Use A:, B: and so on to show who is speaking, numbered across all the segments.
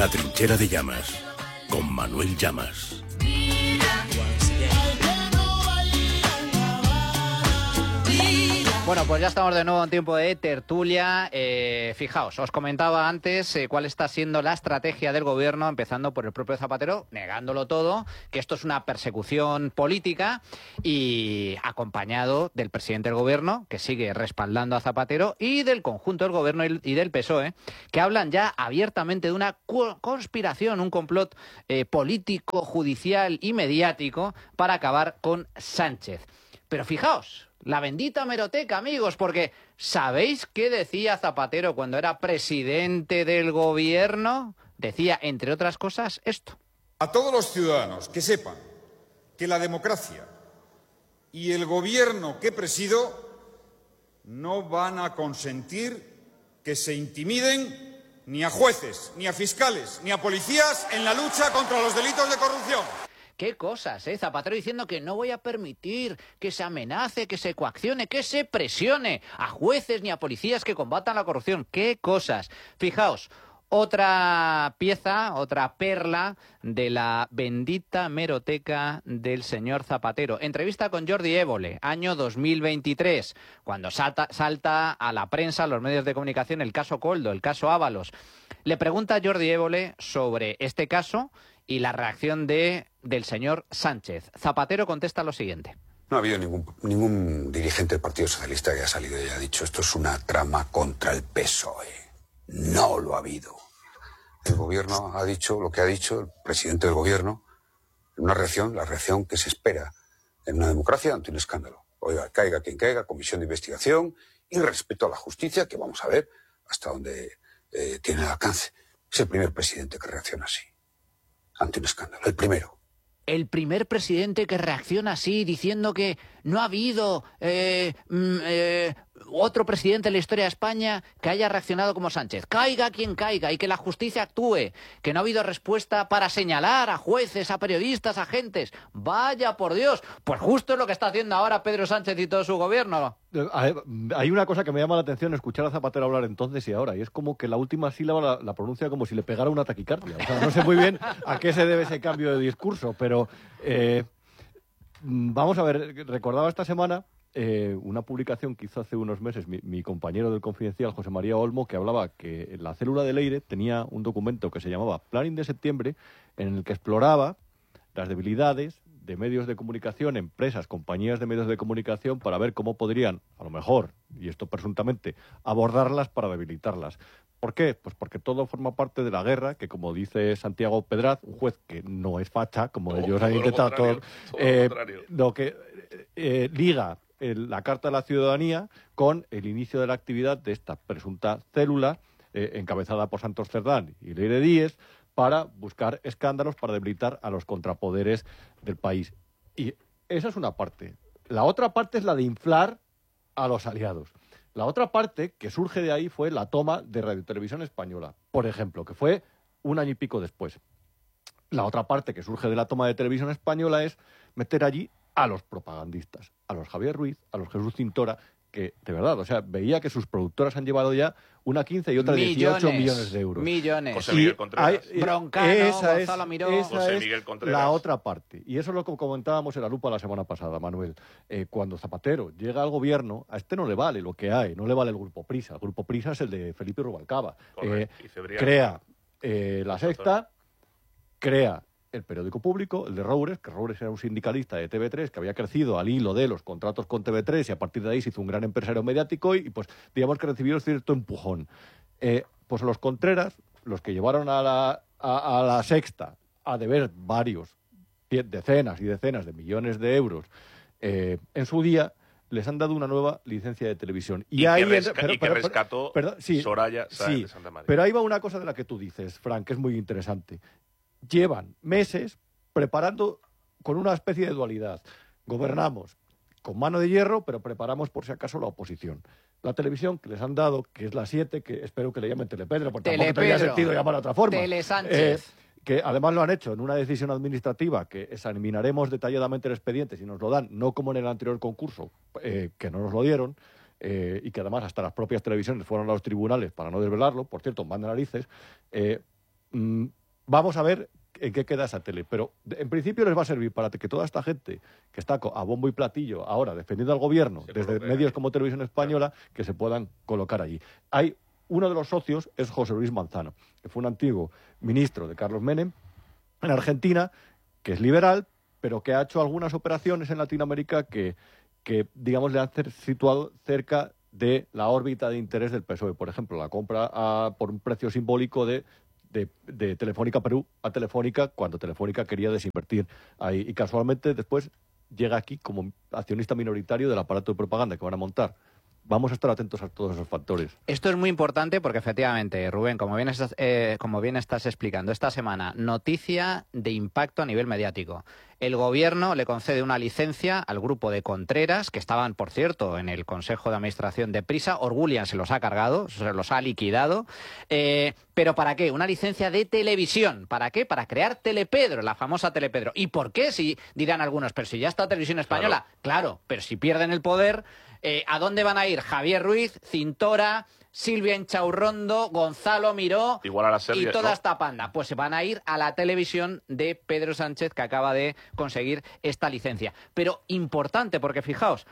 A: La trinchera de Llamas, con Manuel Llamas.
B: Bueno, pues ya estamos de nuevo en tiempo de tertulia. Fijaos, os comentaba antes cuál está siendo la estrategia del gobierno, empezando por el propio Zapatero, negándolo todo, que esto es una persecución política, y acompañado del presidente del gobierno, que sigue respaldando a Zapatero, y del conjunto del gobierno y del PSOE, que hablan ya abiertamente de una conspiración, un complot político, judicial y mediático para acabar con Sánchez. Pero fijaos, la bendita hemeroteca, amigos, porque ¿sabéis qué decía Zapatero cuando era presidente del gobierno? Decía, entre otras cosas, esto.
C: A todos los ciudadanos que sepan que la democracia y el gobierno que presido no van a consentir que se intimiden ni a jueces, ni a fiscales, ni a policías en la lucha contra los delitos de corrupción.
B: Qué cosas, ¿eh? Zapatero diciendo que no voy a permitir que se amenace, que se coaccione, que se presione a jueces ni a policías que combatan la corrupción. Qué cosas. Fijaos, otra pieza, otra perla de la bendita hemeroteca del señor Zapatero. Entrevista con Jordi Évole, año 2023, cuando salta a la prensa, a los medios de comunicación, el caso Koldo, el caso Ábalos. Le pregunta a Jordi Évole sobre este caso y la reacción del señor Sánchez. Zapatero contesta lo siguiente.
D: No ha habido ningún dirigente del Partido Socialista que haya salido y haya dicho esto es una trama contra el PSOE. No lo ha habido. El gobierno ha dicho lo que ha dicho, el presidente del gobierno, en una reacción, la reacción que se espera en una democracia ante un escándalo. Oiga, caiga quien caiga, comisión de investigación y respeto a la justicia, que vamos a ver hasta dónde tiene el alcance. Es el primer presidente que reacciona así ante un escándalo, el primero.
B: El primer presidente que reacciona así, diciendo que no ha habido otro presidente en la historia de España que haya reaccionado como Sánchez. Caiga quien caiga y que la justicia actúe, que no ha habido respuesta para señalar a jueces, a periodistas, a agentes. Vaya por Dios, pues justo es lo que está haciendo ahora Pedro Sánchez y todo su gobierno.
E: Hay una cosa que me llama la atención escuchar a Zapatero hablar entonces y ahora, y es como que la última sílaba la pronuncia como si le pegara una taquicardia. O sea, no sé muy bien a qué se debe ese cambio de discurso, pero vamos a ver, recordaba esta semana una publicación que hizo hace unos meses mi compañero del Confidencial, José María Olmo, que hablaba que la célula de Leire tenía un documento que se llamaba Planning de Septiembre, en el que exploraba las debilidades de medios de comunicación, empresas, compañías de medios de comunicación, para ver cómo podrían, a lo mejor, y esto presuntamente, abordarlas para debilitarlas. ¿Por qué? Pues porque todo forma parte de la guerra, que como dice Santiago Pedraz, un juez que no es facha, como ellos han intentado, lo que liga la Carta de la Ciudadanía con el inicio de la actividad de esta presunta célula encabezada por Santos Cerdán y Leire Díez, para buscar escándalos, para debilitar a los contrapoderes del país. Y esa es una parte. La otra parte es la de inflar a los aliados. La otra parte que surge de ahí fue la toma de Radio Televisión Española, por ejemplo, que fue un año y pico después. La otra parte que surge de la toma de Televisión Española es meter allí a los propagandistas, a los Javier Ruiz, a los Jesús Cintora, que, de verdad, o sea, veía que sus productoras han llevado ya una 15 y otra 18 millones de euros.
B: Millones.
F: José Miguel Contreras.
B: Broncano, Gonzalo Miró.
E: Esa
F: José Miguel Contreras.
E: la otra parte. Y eso es lo que comentábamos en La Lupa la semana pasada, Manuel. Cuando Zapatero llega al gobierno, a este no le vale lo que hay, no le vale el Grupo Prisa. El Grupo Prisa es el de Felipe Rubalcaba. Crea La Sexta, crea el periódico público, el de Roures, que Roures era un sindicalista de TV3 que había crecido al hilo de los contratos con TV3 y a partir de ahí se hizo un gran empresario mediático y pues digamos que recibió cierto empujón. Pues los Contreras, los que llevaron a la Sexta a deber decenas y decenas de millones de euros en su día, les han dado una nueva licencia de televisión.
F: Y que rescató Soraya Sáenz de Santa María.
E: Pero ahí va una cosa de la que tú dices, Frank, que es muy interesante. Llevan meses preparando con una especie de dualidad. Gobernamos con mano de hierro, pero preparamos por si acaso la oposición. La televisión que les han dado, que es la 7, que espero que le llamen Telepedro, porque tampoco tendría sentido llamar de otra forma.
B: Telesánchez.
E: Que además lo han hecho en una decisión administrativa que examinaremos detalladamente el expediente si nos lo dan, no como en el anterior concurso, que no nos lo dieron, y que además hasta las propias televisiones fueron a los tribunales para no desvelarlo, por cierto, manda narices, vamos a ver en qué queda esa tele. Pero en principio les va a servir para que toda esta gente que está a bombo y platillo ahora defendiendo al gobierno, desde medios como Televisión Española, que se puedan colocar allí. Uno de los socios es José Luis Manzano, que fue un antiguo ministro de Carlos Menem en Argentina, que es liberal, pero que ha hecho algunas operaciones en Latinoamérica que digamos, le han situado cerca de la órbita de interés del PSOE. Por ejemplo, la compra por un precio simbólico de Telefónica Perú a Telefónica, cuando Telefónica quería desinvertir ahí. Y casualmente después llega aquí como accionista minoritario del aparato de propaganda que van a montar. Vamos a estar atentos a todos esos factores.
B: Esto es muy importante porque, efectivamente, Rubén, como bien estás explicando, esta semana, noticia de impacto a nivel mediático. El Gobierno le concede una licencia al grupo de Contreras, que estaban, por cierto, en el Consejo de Administración de Prisa. Orgullian se los ha cargado, se los ha liquidado. ¿Pero para qué? Una licencia de televisión. ¿Para qué? Para crear Telepedro, la famosa Telepedro. ¿Y por qué? Si dirán algunos, pero si ya está Televisión Española. Claro, pero si pierden el poder... ¿A dónde van a ir? Javier Ruiz, Cintora, Silvia Inchaurrondo, Gonzalo Miró
F: igual a las series,
B: y toda
F: ¿no?
B: esta panda. Pues se van a ir a la televisión de Pedro Sánchez, que acaba de conseguir esta licencia. Pero importante, porque fijaos,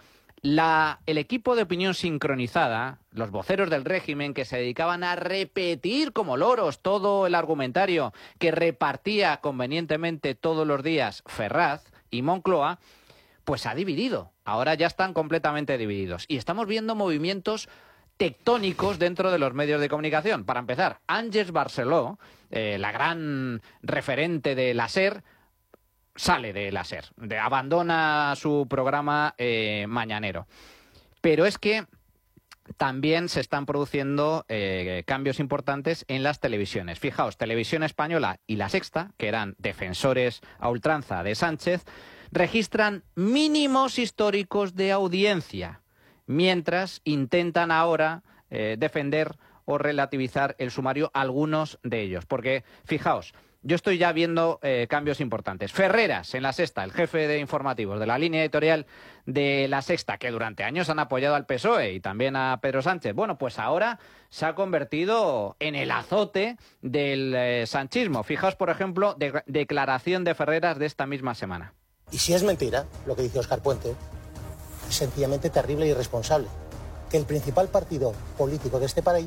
B: el equipo de opinión sincronizada, los voceros del régimen que se dedicaban a repetir como loros todo el argumentario que repartía convenientemente todos los días Ferraz y Moncloa, pues ha dividido. Ahora ya están completamente divididos. Y estamos viendo movimientos tectónicos dentro de los medios de comunicación. Para empezar, Àngels Barceló, la gran referente de la SER, sale de la SER, abandona su programa mañanero. Pero es que también se están produciendo cambios importantes en las televisiones. Fijaos, Televisión Española y La Sexta, que eran defensores a ultranza de Sánchez, registran mínimos históricos de audiencia, mientras intentan ahora defender o relativizar el sumario algunos de ellos. Porque, fijaos, yo estoy ya viendo cambios importantes. Ferreras, en La Sexta, el jefe de informativos de la línea editorial de La Sexta, que durante años han apoyado al PSOE y también a Pedro Sánchez. Bueno, pues ahora se ha convertido en el azote del sanchismo. Fijaos, por ejemplo, declaración de Ferreras de esta misma semana.
G: Y si es mentira lo que dice Óscar Puente, es sencillamente terrible e irresponsable que el principal partido político de este país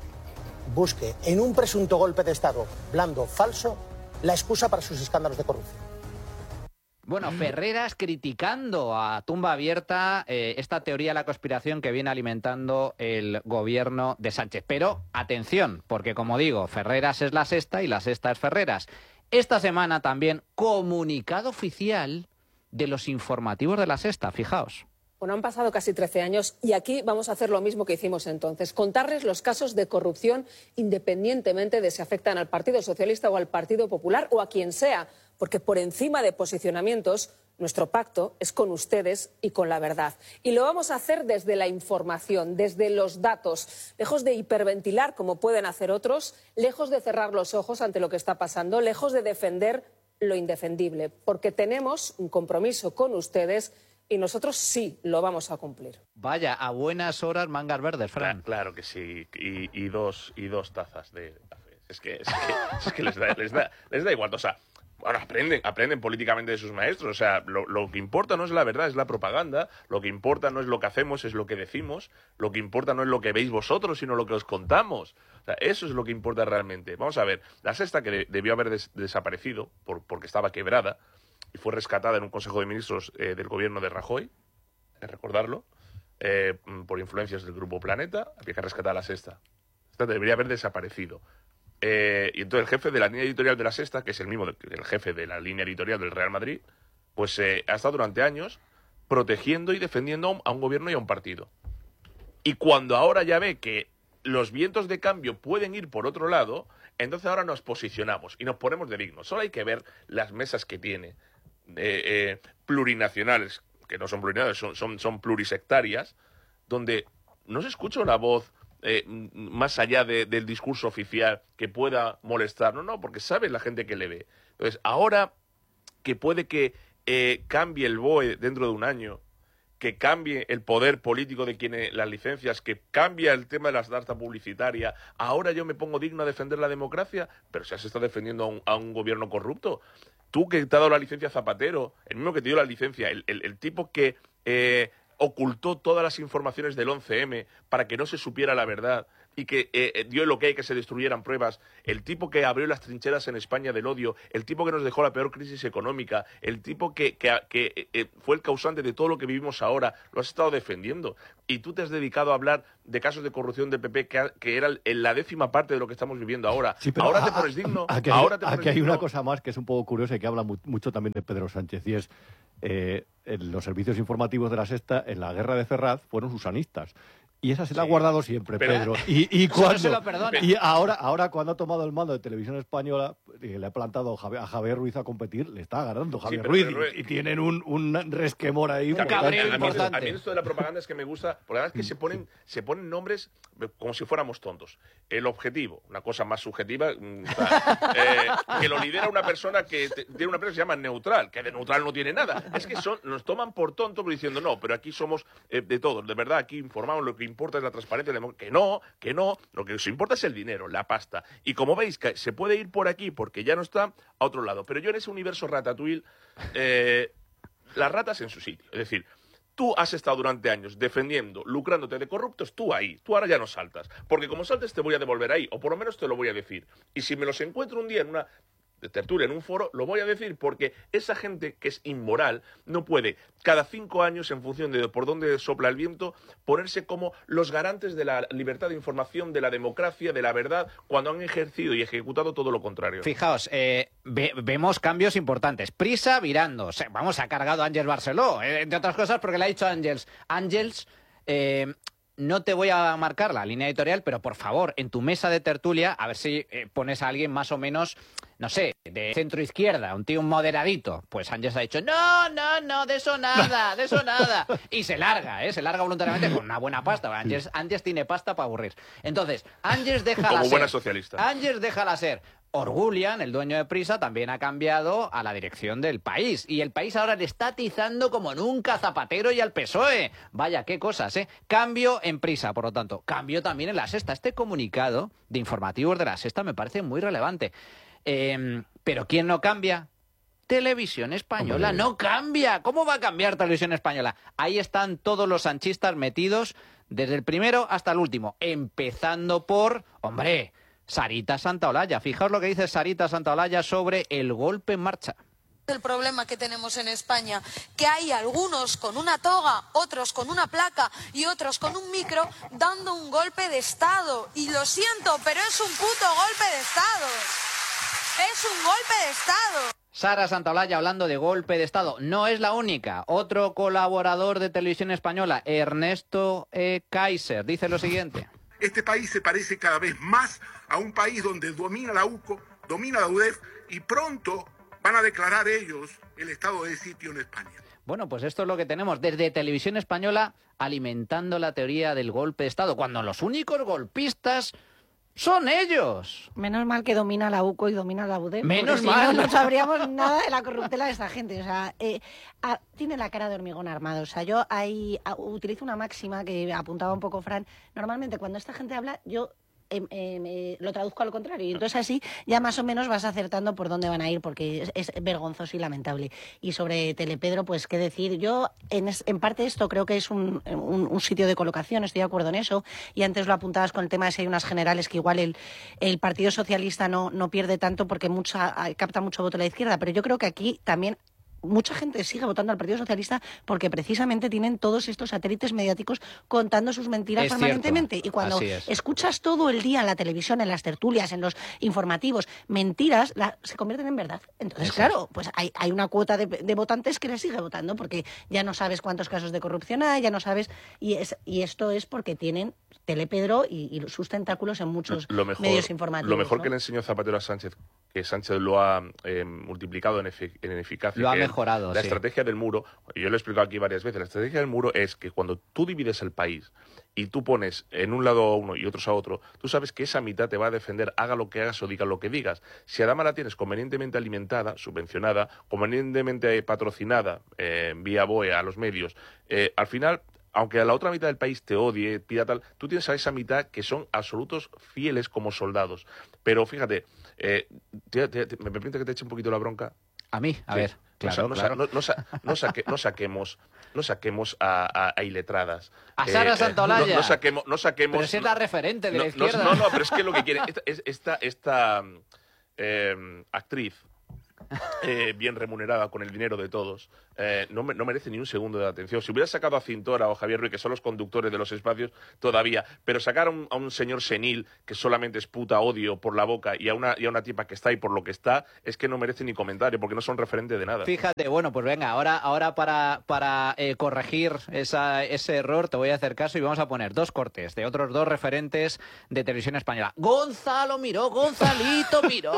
G: busque en un presunto golpe de Estado blando, falso, la excusa para sus escándalos de corrupción.
B: Bueno, Ferreras criticando a tumba abierta esta teoría de la conspiración que viene alimentando el gobierno de Sánchez. Pero, atención, porque como digo, Ferreras es La Sexta y La Sexta es Ferreras. Esta semana también comunicado oficial de los informativos de La Sexta, fijaos.
H: Bueno, han pasado casi 13 años y aquí vamos a hacer lo mismo que hicimos entonces, contarles los casos de corrupción independientemente de si afectan al Partido Socialista o al Partido Popular o a quien sea, porque por encima de posicionamientos, nuestro pacto es con ustedes y con la verdad. Y lo vamos a hacer desde la información, desde los datos, lejos de hiperventilar como pueden hacer otros, lejos de cerrar los ojos ante lo que está pasando, lejos de defender lo indefendible, porque tenemos un compromiso con ustedes y nosotros sí lo vamos a cumplir.
B: Vaya, a buenas horas mangas verdes, Fran.
F: Claro que sí, y dos tazas de café. Es que les da igual, o sea, bueno, aprenden políticamente de sus maestros, o sea, lo que importa no es la verdad, es la propaganda, lo que importa no es lo que hacemos, es lo que decimos, lo que importa no es lo que veis vosotros, sino lo que os contamos. O sea, eso es lo que importa realmente. Vamos a ver, La Sexta, que debió haber desaparecido porque estaba quebrada y fue rescatada en un Consejo de Ministros del gobierno de Rajoy, hay que recordarlo, por influencias del Grupo Planeta, había que rescatar a La Sexta. Esta debería haber desaparecido. Y entonces el jefe de la línea editorial de La Sexta, que es el mismo del jefe de la línea editorial del Real Madrid, pues ha estado durante años protegiendo y defendiendo a un gobierno y a un partido. Y cuando ahora ya ve que los vientos de cambio pueden ir por otro lado, entonces ahora nos posicionamos y nos ponemos de dignos. Solo hay que ver las mesas que tiene, plurinacionales, que no son plurinacionales, son plurisectarias, donde no se escucha una voz más allá del discurso oficial que pueda molestar. No, porque sabe la gente que le ve. Entonces, ahora que puede que cambie el BOE dentro de un año, que cambie el poder político de quienes las licencias, que cambie el tema de las data publicitaria. Ahora yo me pongo digno a defender la democracia, pero si has estado defendiendo a un gobierno corrupto. Tú que te ha dado la licencia Zapatero, el mismo que te dio la licencia, el tipo que ocultó todas las informaciones del 11M para que no se supiera la verdad y que dio el ok que se destruyeran pruebas, el tipo que abrió las trincheras en España del odio, el tipo que nos dejó la peor crisis económica, el tipo que fue el causante de todo lo que vivimos ahora, lo has estado defendiendo. Y tú te has dedicado a hablar de casos de corrupción del PP que era la 10ª parte de lo que estamos viviendo ahora.
E: Sí, pero
F: ahora te pones digno.
E: Aquí hay una cosa más que es un poco curiosa y que habla mucho también de Pedro Sánchez, y es en los servicios informativos de La Sexta, en la guerra de Ferraz, fueron susanistas. Y esa se la ha guardado siempre, Pedro. Y cuando,
B: se lo perdona.
E: Y ahora cuando ha tomado el mando de Televisión Española, le ha plantado a Javier Ruiz a competir, le está ganando Javier Ruiz. Y tienen un resquemor ahí.
F: A mí esto de la propaganda es que me gusta, porque además es que se ponen nombres como si fuéramos tontos. El objetivo, una cosa más subjetiva, que lo lidera una persona que tiene una empresa que se llama Neutral, que de neutral no tiene nada. Es que nos toman por tontos diciendo, no, pero aquí somos de todos. De verdad, aquí informamos, lo que importa es la transparencia. Que no, lo que nos importa es el dinero, la pasta. Y como veis, que se puede ir por aquí porque ya no está a otro lado. Pero yo en ese universo ratatouille, las ratas en su sitio. Es decir, tú has estado durante años defendiendo, lucrándote de corruptos, tú ahora ya no saltas. Porque como saltes te voy a devolver ahí, o por lo menos te lo voy a decir. Y si me los encuentro un día en una tertulia, en un foro, lo voy a decir, porque esa gente que es inmoral no puede, cada 5 años, en función de por dónde sopla el viento, ponerse como los garantes de la libertad de información, de la democracia, de la verdad, cuando han ejercido y ejecutado todo lo contrario.
B: Fijaos, vemos cambios importantes. Prisa virando. Vamos, ha cargado a Ángels Barceló, entre otras cosas porque le ha dicho a Ángels, no te voy a marcar la línea editorial, pero por favor, en tu mesa de tertulia, a ver si pones a alguien más o menos, no sé, de centro izquierda, un tío moderadito. Pues Ángels ha dicho, no, de eso nada. Y se larga voluntariamente con una buena pasta. Ángels tiene pasta para aburrir. Entonces, Ángels déjala ser.
F: Como buena socialista.
B: Ángels déjala ser. Orgulian, el dueño de Prisa, también ha cambiado a la dirección del País. Y el País ahora le está atizando como nunca a Zapatero y al PSOE. Vaya, qué cosas, ¿eh? Cambio en Prisa, por lo tanto. Cambio también en La Sexta. Este comunicado de informativos de La Sexta me parece muy relevante. ¿Pero quién no cambia? Televisión Española. Hombre. No cambia. ¿Cómo va a cambiar Televisión Española? Ahí están todos los sanchistas metidos desde el primero hasta el último. Empezando por, Sarita Santaolalla. Fijaos lo que dice Sarita Santaolalla sobre el golpe en marcha.
I: El problema que tenemos en España, que hay algunos con una toga, otros con una placa y otros con un micro dando un golpe de Estado. Y lo siento, pero es un puto golpe de Estado. Es un golpe de Estado.
B: Sara Santaolalla hablando de golpe de Estado. No es la única. Otro colaborador de Televisión Española, Ernesto Kaiser, dice lo siguiente.
J: Este país se parece cada vez más a un país donde domina la UCO, domina la UDEF y pronto van a declarar ellos el estado de sitio en España.
B: Bueno, pues esto es lo que tenemos desde Televisión Española alimentando la teoría del golpe de Estado, cuando los únicos golpistas son ellos.
K: Menos mal que domina la UCO y domina la UDEF.
B: Menos
K: mal. Si no sabríamos nada de la corruptela de esta gente. O sea, tiene la cara de hormigón armado. O sea, yo ahí utilizo una máxima que apuntaba un poco Fran. Normalmente cuando esta gente habla, yo lo traduzco al contrario. Y entonces así ya más o menos vas acertando por dónde van a ir, porque es vergonzoso y lamentable. Y sobre Telepedro, pues qué decir. Yo en parte esto creo que es un sitio de colocación, estoy de acuerdo en eso. Y antes lo apuntabas con el tema de si hay unas generales que igual el Partido Socialista no pierde tanto porque capta mucho voto a la izquierda. Pero yo creo que aquí también mucha gente sigue votando al Partido Socialista porque precisamente tienen todos estos satélites mediáticos contando sus mentiras permanentemente. Y cuando escuchas todo el día en la televisión, en las tertulias, en los informativos, mentiras, se convierten en verdad. Entonces, claro, pues hay una cuota de votantes que les sigue votando porque ya no sabes cuántos casos de corrupción hay, ya no sabes. Y esto es porque tienen Telepedro y sus tentáculos en muchos medios informativos.
F: Lo mejor que le enseñó Zapatero a Sánchez, que Sánchez lo ha multiplicado en eficacia.
B: Lo ha mejorado. mejorado,
F: La
B: sí.
F: estrategia del muro, yo lo he explicado aquí varias veces, la estrategia del muro es que cuando tú divides el país y tú pones en un lado a uno y otros a otro, tú sabes que esa mitad te va a defender, haga lo que hagas o diga lo que digas. Si Adama la tienes convenientemente alimentada, subvencionada, convenientemente patrocinada vía BOE a los medios, al final, aunque a la otra mitad del país te odie, pida tal, tú tienes a esa mitad que son absolutos fieles como soldados. Pero fíjate, ¿me permite que te eche un poquito la bronca?
B: A mí, a ver, claro,
F: No saquemos a iletradas.
B: A Sara Santolaya.
F: No saquemos...
B: Pero si es la referente de la izquierda.
F: No, pero es que lo que quiere... Esta actriz... bien remunerada con el dinero de todos, no merece ni un segundo de atención. Si hubiera sacado a Cintora o Javier Ruiz, que son los conductores de los espacios, todavía, pero sacar a un señor senil que solamente esputa odio por la boca y a una tipa que está ahí por lo que está, es que no merece ni comentario, porque no son referente de nada.
B: Fíjate, bueno, pues venga, ahora para corregir ese error te voy a hacer caso y vamos a poner 2 cortes de otros 2 referentes de televisión española. Gonzalo Miró, Gonzalito Miró.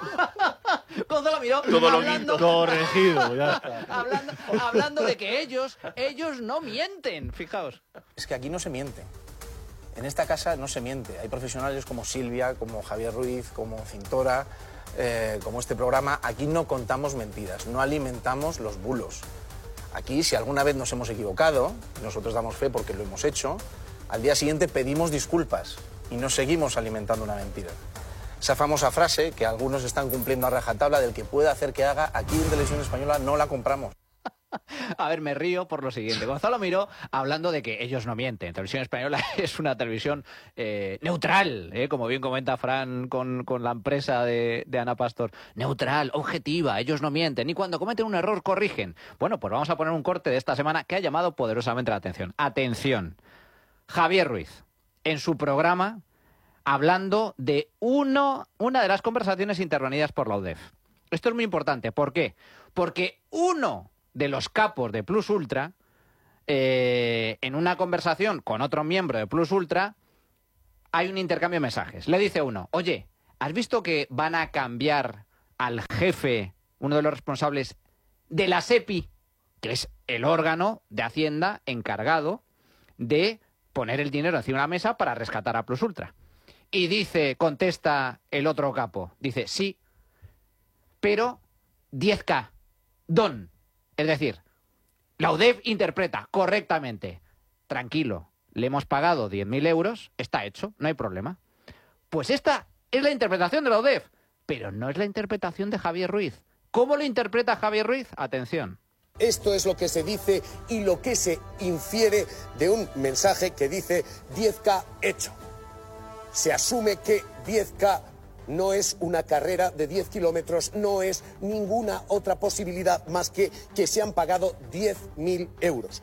B: Gonzalo Miró.
F: Todo
E: corregido, ya está.
B: Hablando de que ellos no mienten, fijaos.
L: Es que aquí no se miente. En esta casa no se miente. Hay profesionales como Silvia, como Javier Ruiz, como Cintora, como este programa. Aquí no contamos mentiras, no alimentamos los bulos. Aquí, si alguna vez nos hemos equivocado, nosotros damos fe porque lo hemos hecho, al día siguiente pedimos disculpas y no seguimos alimentando una mentira. Esa famosa frase que algunos están cumpliendo a rajatabla del que pueda hacer que haga, aquí en Televisión Española no la compramos.
B: A ver, me río por lo siguiente. Gonzalo Miró hablando de que ellos no mienten. Televisión Española es una televisión neutral, como bien comenta Fran con la empresa de Ana Pastor. Neutral, objetiva, ellos no mienten. Y cuando cometen un error, corrigen. Bueno, pues vamos a poner un corte de esta semana que ha llamado poderosamente la atención. Atención. Javier Ruiz, en su programa, hablando de una de las conversaciones intervenidas por la UDEF. Esto es muy importante. ¿Por qué? Porque uno de los capos de Plus Ultra, en una conversación con otro miembro de Plus Ultra, hay un intercambio de mensajes. Le dice uno, oye, ¿has visto que van a cambiar al jefe, uno de los responsables de la SEPI, que es el órgano de Hacienda encargado de poner el dinero encima de la mesa para rescatar a Plus Ultra? Y contesta el otro capo, dice, sí, pero 10K, don. Es decir, la UDEF interpreta correctamente, tranquilo, le hemos pagado 10.000 euros, está hecho, no hay problema. Pues esta es la interpretación de la UDEF, pero no es la interpretación de Javier Ruiz. ¿Cómo lo interpreta Javier Ruiz? Atención.
M: Esto es lo que se dice y lo que se infiere de un mensaje que dice 10K hecho. Se asume que 10K no es una carrera de 10 kilómetros, no es ninguna otra posibilidad más que se han pagado 10.000 euros.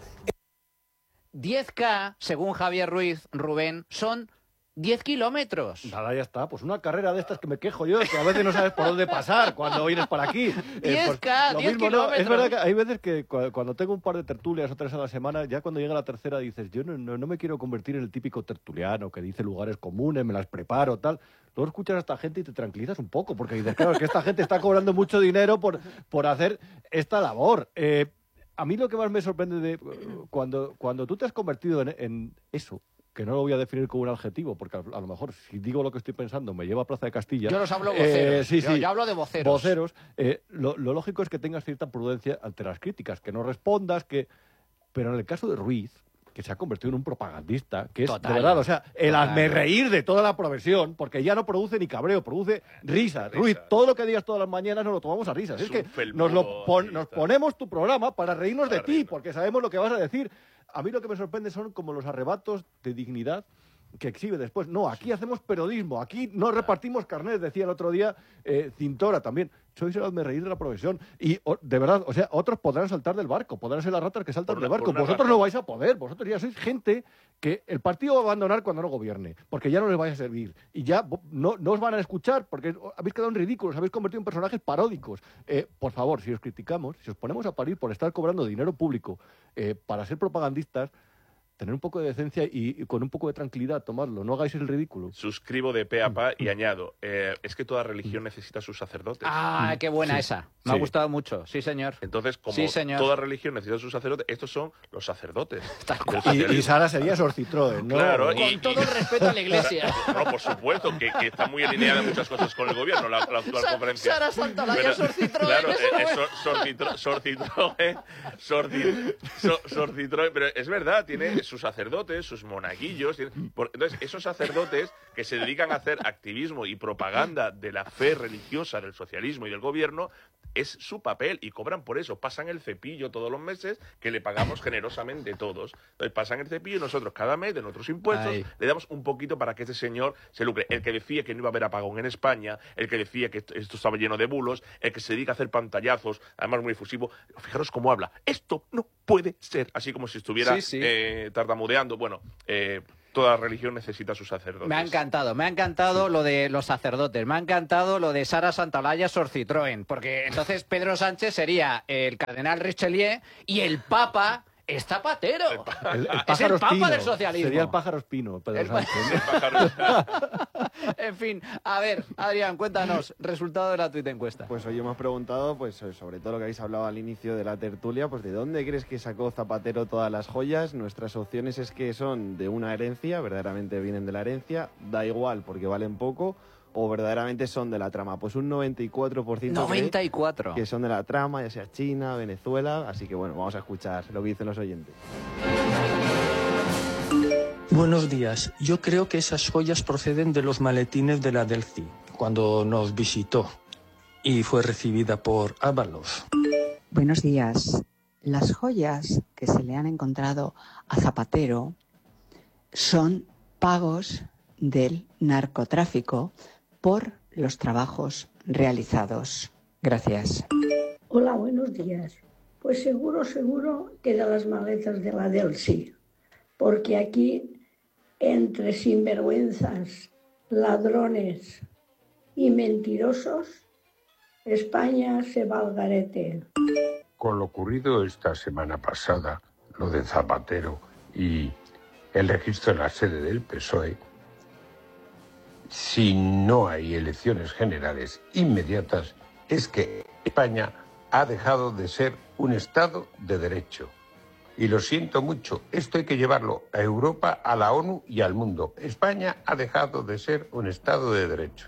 B: 10K, según Javier Ruiz, Rubén, son 10 kilómetros.
E: Nada, ya está. Pues una carrera de estas que me quejo yo, que a veces no sabes por dónde pasar cuando vienes para aquí.
B: 10K, 10 kilómetros.
E: ¿no? Es verdad que hay veces que cuando tengo un par de tertulias o 3 a la semana, ya cuando llega la tercera dices, yo no me quiero convertir en el típico tertuliano que dice lugares comunes, me las preparo, tal. Luego escuchas a esta gente y te tranquilizas un poco, porque dices, claro, es que esta gente está cobrando mucho dinero por hacer esta labor. A mí lo que más me sorprende cuando tú te has convertido en eso, que no lo voy a definir como un adjetivo, porque a lo mejor si digo lo que estoy pensando me lleva a Plaza de Castilla.
B: Yo los hablo voceros.
E: Sí.
B: Yo hablo de voceros.
E: Voceros. Lo lógico es que tengas cierta prudencia ante las críticas, que no respondas, pero en el caso de Ruiz, que se ha convertido en un propagandista, que es,
B: total,
E: de verdad, o sea, el
B: total.
E: hazme reír de toda la profesión, porque ya no produce ni cabreo, produce risas. Ruiz, todo lo que digas todas las mañanas nos lo tomamos a risas. Es que nos ponemos tu programa para reírnos de ti, porque sabemos lo que vas a decir. A mí lo que me sorprende son como los arrebatos de dignidad que exhibe después. No, aquí hacemos periodismo, aquí no repartimos carnets, decía el otro día Cintora también. Sois el hazme reír de la profesión. Y de verdad, o sea, otros podrán saltar del barco, podrán ser las ratas que saltan del barco. Vosotros no vais a poder, vosotros ya sois gente que el partido va a abandonar cuando no gobierne, porque ya no les vais a servir. Y ya no os van a escuchar, porque habéis quedado en ridículos, habéis convertido en personajes paródicos. Por favor, si os criticamos, si os ponemos a parir por estar cobrando dinero público para ser propagandistas, tener un poco de decencia y con un poco de tranquilidad tomarlo. No hagáis el ridículo.
F: Suscribo de pe a pa y añado, es que toda religión necesita sus sacerdotes.
B: Ah, qué buena esa. Me ha gustado mucho. Sí, señor.
F: Entonces, como
B: sí, señor.
F: toda religión necesita sus sacerdotes, estos son los sacerdotes.
E: Y Sara sería Sor Citroën, ¿no?
F: Claro.
B: Con todo el respeto a la Iglesia.
F: No, por supuesto, que está muy alineada en muchas cosas con el gobierno, la actual conferencia.
B: Sara Santalaya, Sor Citroën.
F: Claro, Sor Citroën, pero es verdad, tiene sus sacerdotes, sus monaguillos. Entonces, esos sacerdotes que se dedican a hacer activismo y propaganda de la fe religiosa, del socialismo y del gobierno, es su papel y cobran por eso. Pasan el cepillo todos los meses, que le pagamos generosamente todos. Entonces pasan el cepillo y nosotros cada mes de nuestros impuestos le damos un poquito para que este señor se lucre. El que decía que no iba a haber apagón en España, el que decía que esto estaba lleno de bulos, el que se dedica a hacer pantallazos, además muy efusivo. Fijaros cómo habla. Esto no puede ser. Así como si estuviera tartamudeando. Bueno, toda religión necesita sus sacerdotes.
B: Me ha encantado lo de los sacerdotes, me ha encantado lo de Sara Santalaya, Sor Citroën, porque entonces Pedro Sánchez sería el cardenal Richelieu y el Papa es Zapatero. Es el Papa del socialismo.
E: Sería el pájaro espino, Pedro Sánchez.
B: En fin, a ver, Adrián, cuéntanos, resultado de la tuit encuesta.
N: Pues hoy hemos preguntado, pues sobre todo lo que habéis hablado al inicio de la tertulia, pues ¿de dónde crees que sacó Zapatero todas las joyas? Nuestras opciones es que son de una herencia, verdaderamente vienen de la herencia, da igual porque valen poco, o verdaderamente son de la trama. Pues un 94%.
B: 94.
N: Que son de la trama, ya sea China, Venezuela, así que bueno, vamos a escuchar lo que dicen los oyentes.
O: Buenos días. Yo creo que esas joyas proceden de los maletines de la Delphi, cuando nos visitó y fue recibida por Ábalos.
P: Buenos días. Las joyas que se le han encontrado a Zapatero son pagos del narcotráfico por los trabajos realizados. Gracias.
Q: Hola, buenos días. Pues seguro que de las maletas de la Delphi, porque aquí, entre sinvergüenzas, ladrones y mentirosos, España se va al garete.
R: Con lo ocurrido esta semana pasada, lo de Zapatero y el registro en la sede del PSOE, si no hay elecciones generales inmediatas, es que España ha dejado de ser un Estado de derecho. Y lo siento mucho, esto hay que llevarlo a Europa, a la ONU y al mundo. España ha dejado de ser un Estado de derecho.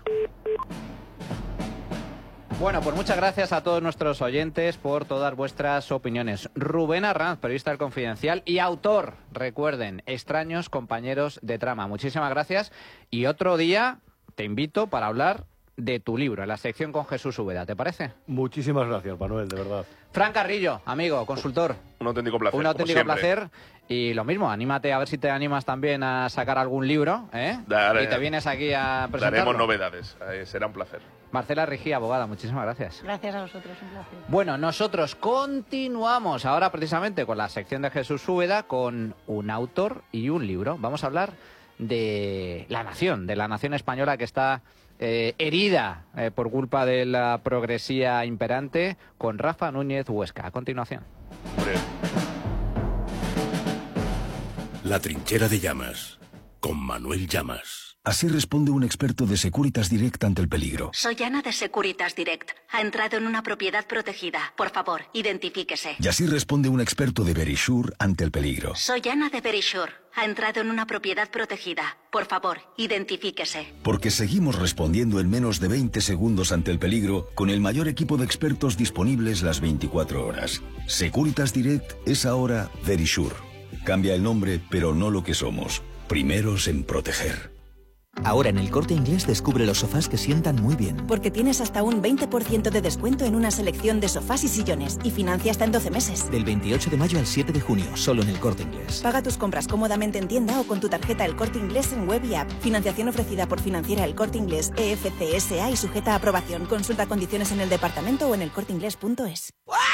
B: Bueno, pues muchas gracias a todos nuestros oyentes por todas vuestras opiniones. Rubén Arranz, periodista del Confidencial y autor, recuerden, Extraños compañeros de trama. Muchísimas gracias y otro día te invito para hablar de tu libro, en la sección con Jesús Úbeda, ¿te parece?
E: Muchísimas gracias, Manuel, de verdad.
B: Fran Carrillo, amigo, consultor.
F: Un auténtico placer.
B: Un auténtico placer. Y lo mismo, anímate a ver si te animas también a sacar algún libro, ¿eh?
F: Y
B: te vienes aquí a presentarlo.
F: Daremos novedades, será un placer.
B: Marcela Rigí, abogada, muchísimas gracias.
K: Gracias a vosotros, un placer.
B: Bueno, nosotros continuamos ahora precisamente con la sección de Jesús Úbeda, con un autor y un libro. Vamos a hablar de la nación española que está herida por culpa de la progresía imperante, con Rafa Núñez Huesca. A continuación.
A: La trinchera de Llamas, con Manuel Llamas.
S: Así responde un experto de Securitas Direct ante el peligro.
T: Soy Ana de Securitas Direct. Ha entrado en una propiedad protegida. Por favor, identifíquese.
S: Y así responde un experto de Verisure ante el peligro.
T: Soy Ana de Verisure. Ha entrado en una propiedad protegida. Por favor, identifíquese.
S: Porque seguimos respondiendo en menos de 20 segundos ante el peligro con el mayor equipo de expertos disponibles las 24 horas. Securitas Direct es ahora Verisure. Cambia el nombre, pero no lo que somos. Primeros en proteger.
U: Ahora en El Corte Inglés descubre los sofás que sientan muy bien.
V: Porque tienes hasta un 20% de descuento en una selección de sofás y sillones y financia hasta en 12 meses.
U: Del 28 de mayo al 7 de junio, solo en El Corte Inglés.
V: Paga tus compras cómodamente en tienda o con tu tarjeta El Corte Inglés en web y app. Financiación ofrecida por Financiera El Corte Inglés EFCSA y sujeta a aprobación. Consulta condiciones en el departamento o en elcorteinglés.es.